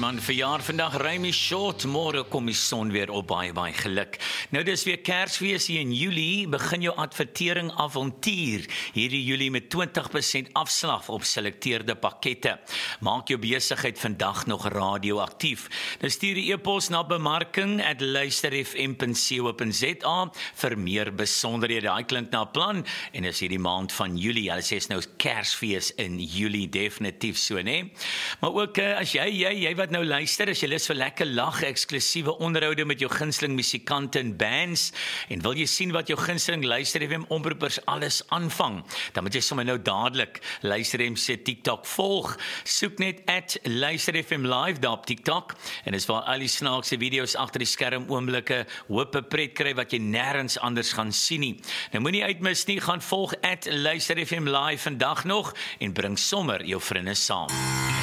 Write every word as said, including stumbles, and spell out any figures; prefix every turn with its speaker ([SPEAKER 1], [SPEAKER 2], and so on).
[SPEAKER 1] man verjaar vandag, Remy Short, môre kom die son weer op, baie, baie geluk. Nou dis weer Kersfees hier in Julie, begin jou advertering avontuur, hierdie Julie met twintig persent afslag op selekteerde pakkette. Maak jou besigheid vandag nog radioaktief. Nou stuur die e-pos na bemarking at luisterfm punt co punt za vir meer besonderhede. Daai klink na 'n plan, en is hierdie maand van Julie, hulle sê is nou Kersfees in Julie, definitief so, né? Maar ook as jy, jy, jy wat nou luister, as jy lus vir lekker lag, eksklusiewe onderhoude met jou gunsteling musikante en bands, en wil jy sien wat jou gunsteling Luister F M omroepers alles aanvang, dan moet jy sommer nou dadelik Luister F M se TikTok volg. Soek net at Luister F M live daar op TikTok, en is waar al die snaakse video's agter die skerm oomblikke hoop 'n pret kry wat jy nêrens anders gaan sien nie. Nou moenie uitmis nie, gaan volg at Luister F M live vandag nog en bring sommer jou vriende saam.